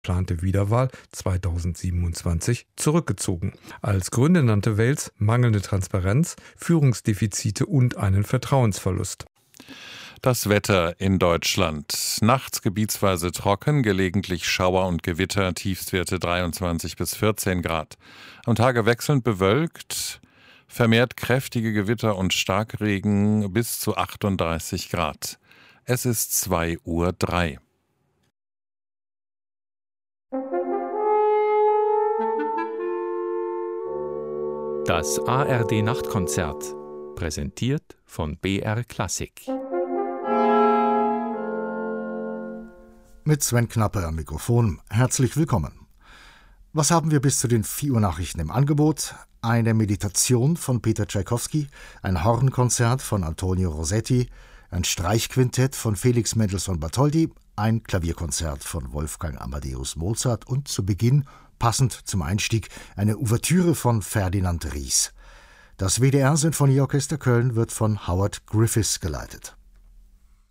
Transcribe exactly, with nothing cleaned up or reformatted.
geplante Wiederwahl zweitausendsiebenundzwanzig zurückgezogen. Als Gründe nannte Wales mangelnde Transparenz, Führungsdefizite und einen Vertrauensverlust. Das Wetter in Deutschland. Nachts gebietsweise trocken, gelegentlich Schauer und Gewitter, Tiefstwerte dreiundzwanzig bis vierzehn Grad. Am Tage wechselnd bewölkt, vermehrt kräftige Gewitter und Starkregen bis zu achtunddreißig Grad. Es ist zwei Uhr drei. Das A R D-Nachtkonzert, präsentiert von B R Klassik. Mit Sven Knappe am Mikrofon. Herzlich willkommen. Was haben wir bis zu den vier Uhr Nachrichten im Angebot? Eine Meditation von Peter Tschaikowski, ein Hornkonzert von Antonio Rossetti, ein Streichquintett von Felix Mendelssohn Bartholdy, ein Klavierkonzert von Wolfgang Amadeus Mozart und zu Beginn, passend zum Einstieg, eine Ouvertüre von Ferdinand Ries. Das W D R-Sinfonieorchester Köln wird von Howard Griffiths geleitet.